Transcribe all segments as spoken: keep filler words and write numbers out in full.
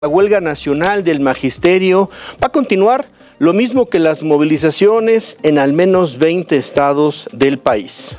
La huelga nacional del magisterio va a continuar, lo mismo que las movilizaciones en al menos veinte estados del país.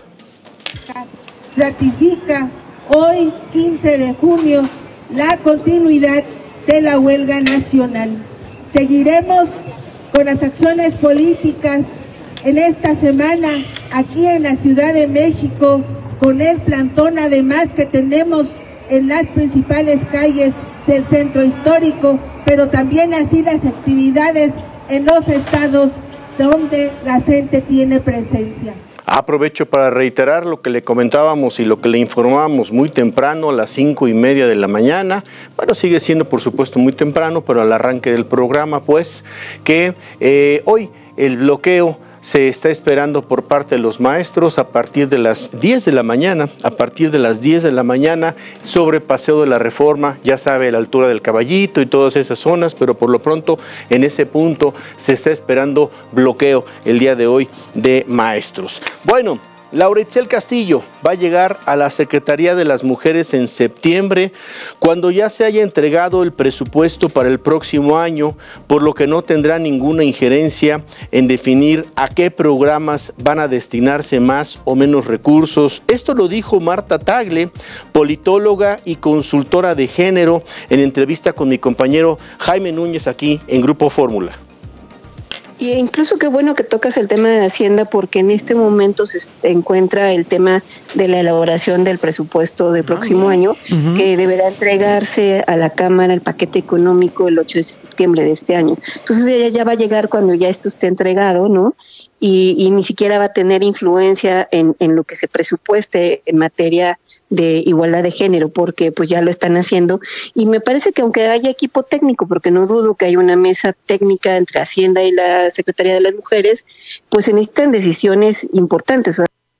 Ratifica hoy, quince de junio, la continuidad de la huelga nacional. Seguiremos con las acciones políticas en esta semana aquí en la Ciudad de México, con el plantón además que tenemos en las principales calles del centro histórico, pero también así las actividades en los estados donde la gente tiene presencia. Aprovecho para reiterar lo que le comentábamos y lo que le informábamos muy temprano, a las cinco y media de la mañana. Bueno, sigue siendo por supuesto muy temprano, pero al arranque del programa, pues, que eh, hoy el bloqueo se está esperando por parte de los maestros a partir de las diez de la mañana, a partir de las diez de la mañana sobre Paseo de la Reforma, ya sabe, a la altura del Caballito y todas esas zonas, pero por lo pronto en ese punto se está esperando bloqueo el día de hoy de maestros. Bueno, Laura Itzel Castillo va a llegar a la Secretaría de las Mujeres en septiembre, cuando ya se haya entregado el presupuesto para el próximo año, por lo que no tendrá ninguna injerencia en definir a qué programas van a destinarse más o menos recursos. Esto lo dijo Marta Tagle, politóloga y consultora de género, en entrevista con mi compañero Jaime Núñez aquí en Grupo Fórmula. Y incluso qué bueno que tocas el tema de Hacienda, porque en este momento se encuentra el tema de la elaboración del presupuesto del próximo año, uh-huh. que deberá entregarse a la Cámara el paquete económico el ocho de septiembre de este año. Entonces ella ya va a llegar cuando ya esto esté entregado, ¿no? Y, y ni siquiera va a tener influencia en, en lo que se presupueste en materia de igualdad de género, porque pues ya lo están haciendo, y me parece que aunque haya equipo técnico, porque no dudo que hay una mesa técnica entre Hacienda y la Secretaría de las Mujeres, pues se necesitan decisiones importantes.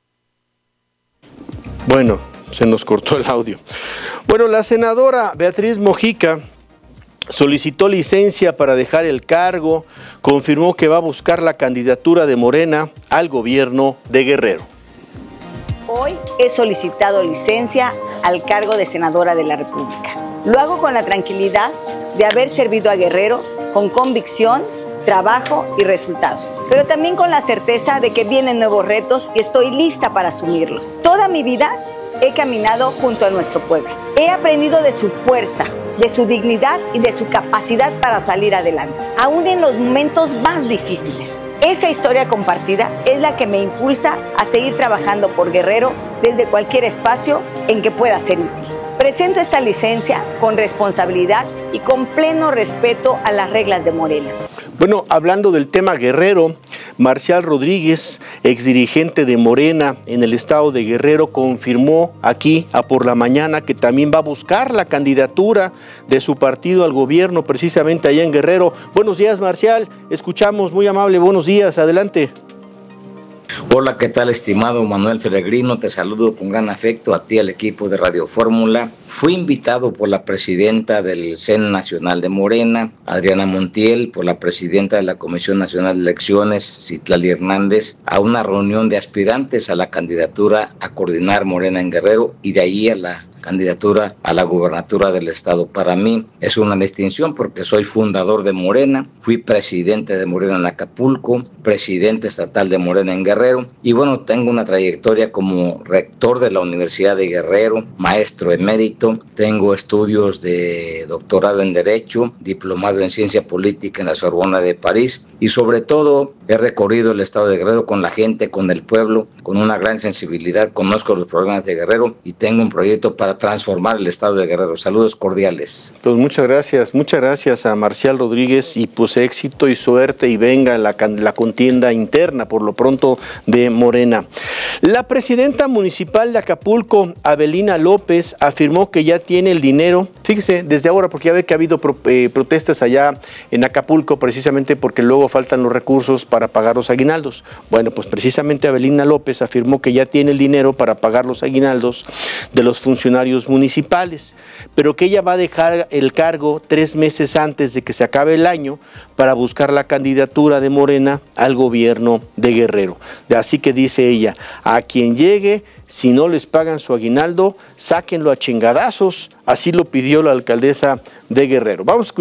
Bueno, se nos cortó el audio. Bueno, la senadora Beatriz Mojica solicitó licencia para dejar el cargo, confirmó que va a buscar la candidatura de Morena al gobierno de Guerrero. Hoy he solicitado licencia al cargo de senadora de la República. Lo hago con la tranquilidad de haber servido a Guerrero con convicción, trabajo y resultados, pero también con la certeza de que vienen nuevos retos y estoy lista para asumirlos. Toda mi vida he caminado junto a nuestro pueblo. He aprendido de su fuerza, de su dignidad y de su capacidad para salir adelante, aún en los momentos más difíciles. Esa historia compartida es la que me impulsa a seguir trabajando por Guerrero desde cualquier espacio en que pueda ser útil. Presento esta licencia con responsabilidad y con pleno respeto a las reglas de Morena. Bueno, hablando del tema Guerrero, Marcial Rodríguez, exdirigente de Morena en el estado de Guerrero, confirmó aquí a Por la Mañana que también va a buscar la candidatura de su partido al gobierno precisamente allá en Guerrero. Buenos días, Marcial, escuchamos, muy amable, buenos días, adelante. Hola, ¿qué tal, estimado Manuel Peregrino? Te saludo con gran afecto a ti, al equipo de Radio Fórmula. Fui invitado por la presidenta del C E N Nacional de Morena, Adriana Montiel, por la presidenta de la Comisión Nacional de Elecciones, Citlali Hernández, a una reunión de aspirantes a la candidatura a coordinar Morena en Guerrero y de ahí a la candidatura a la gubernatura del estado. Para mí es una distinción porque soy fundador de Morena, fui presidente de Morena en Acapulco, presidente estatal de Morena en Guerrero y bueno, tengo una trayectoria como rector de la Universidad de Guerrero, maestro emérito, tengo estudios de doctorado en Derecho, diplomado en Ciencia Política en la Sorbona de París y sobre todo he recorrido el estado de Guerrero con la gente, con el pueblo, con una gran sensibilidad, conozco los problemas de Guerrero y tengo un proyecto para transformar el estado de Guerrero. Saludos cordiales. Pues muchas gracias, muchas gracias a Marcial Rodríguez y pues éxito y suerte y venga la, la contienda interna por lo pronto de Morena. La presidenta municipal de Acapulco, Abelina López, afirmó que ya tiene el dinero, fíjese, desde ahora, porque ya ve que ha habido pro, eh, protestas allá en Acapulco precisamente porque luego faltan los recursos para pagar los aguinaldos. Bueno, pues precisamente Avelina López afirmó que ya tiene el dinero para pagar los aguinaldos de los funcionarios municipales, pero que ella va a dejar el cargo tres meses antes de que se acabe el año para buscar la candidatura de Morena al gobierno de Guerrero. Así que dice ella, a quien llegue, si no les pagan su aguinaldo, sáquenlo a chingadazos. Así lo pidió la alcaldesa de Guerrero. Vamos a